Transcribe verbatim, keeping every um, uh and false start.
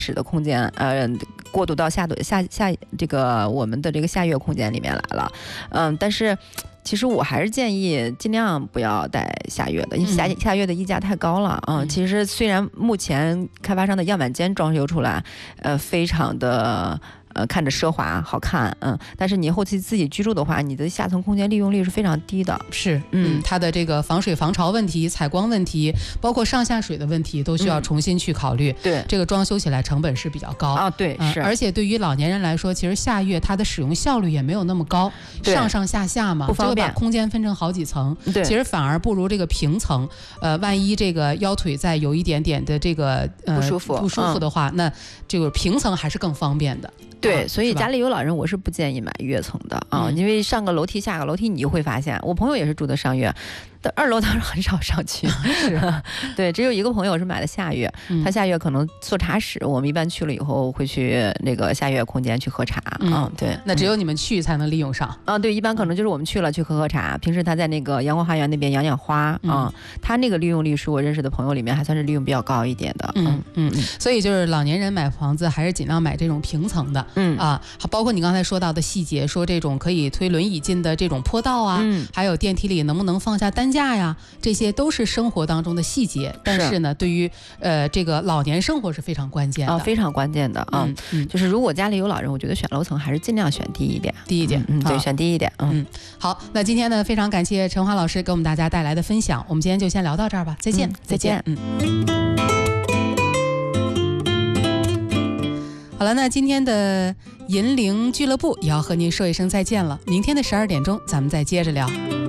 室的空间，呃，过渡到下下下这个我们的这个下跃空间里面来了，嗯，但是。其实我还是建议尽量不要带下跃的，因为下下跃的溢价太高了啊、嗯。其实虽然目前开发商的样板间装修出来，呃，非常的。呃，看着奢华好看，嗯，但是你后期自己居住的话，你的下层空间利用率是非常低的。 是，嗯，它的这个防水防潮问题、采光问题，包括上下水的问题，都需要重新去考虑。 嗯、对， 这个装修起来成本是比较高啊，对， 嗯、 是。 而且对于老年人来说，其实下跃它的使用效率也没有那么高，上上下下嘛， 不方便， 这个把空间分成好几层， 对， 其实反而不如这个平层。呃，万一这个腰腿再有一点点的这个呃不舒服不舒服的话，嗯、那这个平层还是更方便的。 对， 啊、 所以家里有老人，我是不建议买跃层的啊、嗯，因为上个楼梯下个楼梯，你就会发现，我朋友也是住的上跃，但二楼当然很少上去， 是， 对，只有一个朋友是买的下跃，嗯、他下跃可能做茶室，我们一般去了以后会去那个下跃空间去喝茶，嗯，嗯对， 那只有你们去才能利用上， 啊，对，一般可能就是我们去了去喝喝茶，平时他在那个阳光花园那边养养花啊、嗯，他那个利用率是我认识的朋友里面还算是利用比较高一点的， 嗯嗯，所以就是老年人买房子还是尽量买这种平层的，嗯啊。包括你刚才说到的细节，说这种可以推轮椅进的这种坡道啊，嗯、还有电梯里能不能放下担架呀，这些都是生活当中的细节。但是呢，对于呃这个老年生活是非常关键的， 啊，非常关键的啊、嗯嗯。就是如果家里有老人，我觉得选楼层还是尽量选低一点， 低一点， 嗯，对，选低一点，嗯。 嗯好，那今天呢，非常感谢陈华老师给我们大家带来的分享，我们今天就先聊到这儿吧，再见， 嗯、再见， 嗯。好了，那今天的银铃俱乐部也要和您说一声再见了。明天的十二点钟，咱们再接着聊。